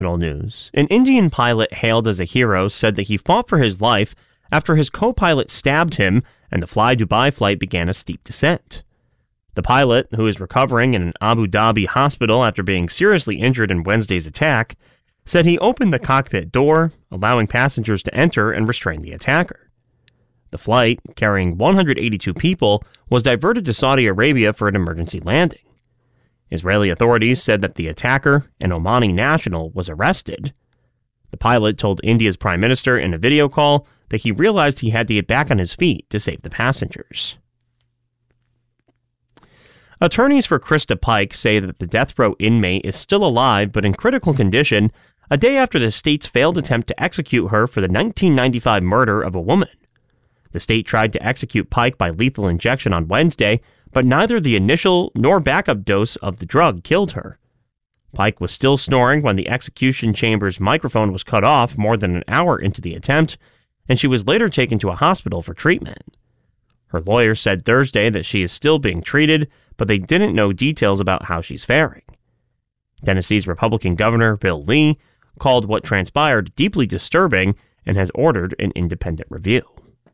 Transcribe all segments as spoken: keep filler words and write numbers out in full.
News. An Indian pilot hailed as a hero said that he fought for his life after his co-pilot stabbed him and the Fly Dubai flight began a steep descent. The pilot, who is recovering in an Abu Dhabi hospital after being seriously injured in Wednesday's attack, said he opened the cockpit door, allowing passengers to enter and restrain the attacker. The flight, carrying one hundred eighty-two people, was diverted to Saudi Arabia for an emergency landing. Israeli authorities said that the attacker, an Omani national, was arrested. The pilot told India's prime minister in a video call that he realized he had to get back on his feet to save the passengers. Attorneys for Krista Pike say that the death row inmate is still alive but in critical condition a day after the state's failed attempt to execute her for the nineteen ninety-five murder of a woman. The state tried to execute Pike by lethal injection on Wednesday, but neither the initial nor backup dose of the drug killed her. Pike was still snoring when the execution chamber's microphone was cut off more than an hour into the attempt, and she was later taken to a hospital for treatment. Her lawyer said Thursday that she is still being treated, but they didn't know details about how she's faring. Tennessee's Republican Governor Bill Lee called what transpired deeply disturbing and has ordered an independent review.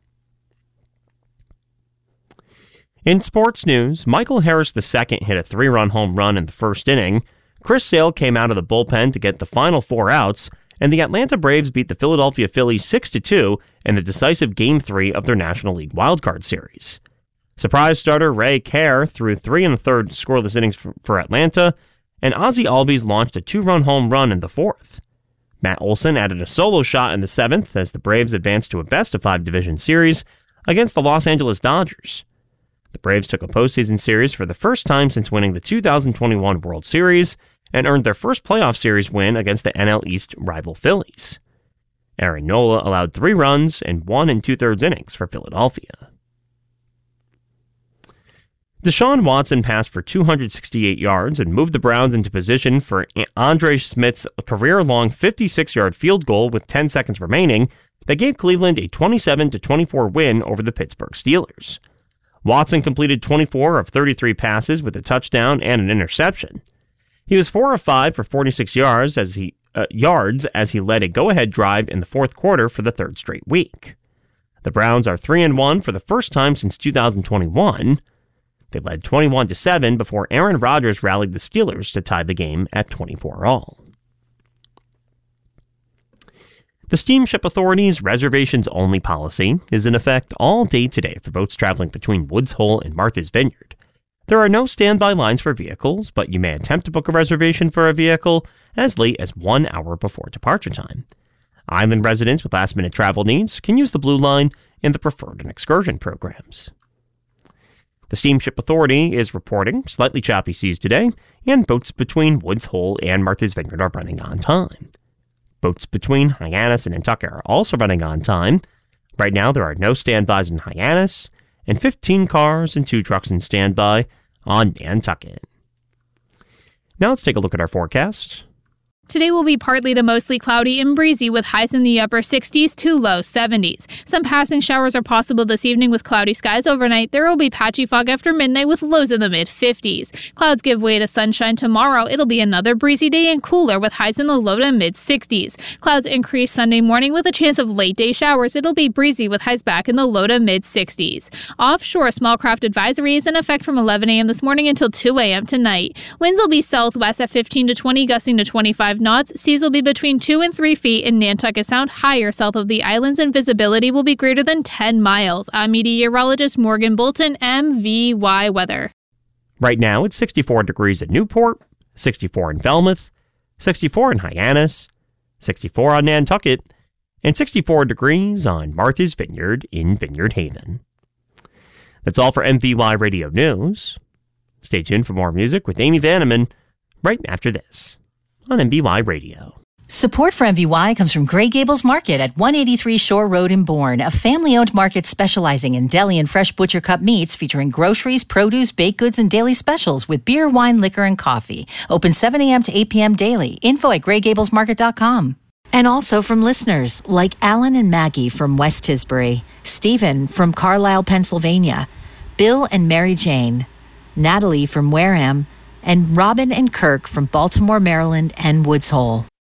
In sports news, Michael Harris the Second hit a three-run home run in the first inning, Chris Sale came out of the bullpen to get the final four outs, and the Atlanta Braves beat the Philadelphia Phillies six to two in the decisive Game three of their National League wildcard series. Surprise starter Ray Kerr threw three and a third scoreless innings for, for Atlanta, and Ozzie Albies launched a two-run home run in the fourth. Matt Olson added a solo shot in the seventh as the Braves advanced to a best-of-five division series against the Los Angeles Dodgers. The Braves took a postseason series for the first time since winning the two thousand twenty-one World Series and earned their first playoff series win against the N L East rival Phillies. Aaron Nola allowed three runs and one and two-thirds innings for Philadelphia. Deshaun Watson passed for two hundred sixty-eight yards and moved the Browns into position for Andre Smith's career-long fifty-six-yard field goal with ten seconds remaining that gave Cleveland a twenty-seven to twenty-four win over the Pittsburgh Steelers. Watson completed twenty-four of thirty-three passes with a touchdown and an interception. He was four of five for forty-six yards as he uh, yards as he led a go-ahead drive in the fourth quarter for the third straight week. The Browns are three and one for the first time since two thousand twenty-one. They led twenty-one to seven before Aaron Rodgers rallied the Steelers to tie the game at twenty-four all. The Steamship Authority's reservations-only policy is in effect all day today for boats traveling between Woods Hole and Martha's Vineyard. There are no standby lines for vehicles, but you may attempt to book a reservation for a vehicle as late as one hour before departure time. Island residents with last-minute travel needs can use the Blue Line in the Preferred and Excursion programs. The Steamship Authority is reporting slightly choppy seas today, and boats between Woods Hole and Martha's Vineyard are running on time. Boats between Hyannis and Nantucket are also running on time. Right now, there are no standbys in Hyannis, and fifteen cars and two trucks in standby on Nantucket. Now let's take a look at our forecast. Today will be partly to mostly cloudy and breezy with highs in the upper sixties to low seventies. Some passing showers are possible this evening with cloudy skies overnight. There will be patchy fog after midnight with lows in the mid-fifties. Clouds give way to sunshine tomorrow. It'll be another breezy day and cooler with highs in the low to mid-sixties. Clouds increase Sunday morning with a chance of late-day showers. It'll be breezy with highs back in the low to mid-sixties. Offshore, small craft advisory is in effect from eleven a.m. this morning until two a.m. tonight. Winds will be southwest at fifteen to twenty, gusting to twenty-five knots. Seas will be between two and three feet in Nantucket Sound, higher south of the islands, and visibility will be greater than ten miles. I'm meteorologist Morgan Bolton, M V Y Weather. Right now, it's sixty-four degrees at Newport, sixty-four in Falmouth, sixty-four in Hyannis, sixty-four on Nantucket, and sixty-four degrees on Martha's Vineyard in Vineyard Haven. That's all for M V Y Radio News. Stay tuned for more music with Amy Vanneman right after this on M V Y Radio. Support for M V Y comes from Gray Gables Market at one eighty-three Shore Road in Bourne, a family-owned market specializing in deli and fresh butcher cut meats featuring groceries, produce, baked goods, and daily specials with beer, wine, liquor, and coffee. Open seven a.m. to eight p.m. daily. Info at gray gables market dot com. And also from listeners like Alan and Maggie from West Tisbury, Stephen from Carlisle, Pennsylvania, Bill and Mary Jane, Natalie from Wareham, and Robin and Kirk from Baltimore, Maryland, and Woods Hole.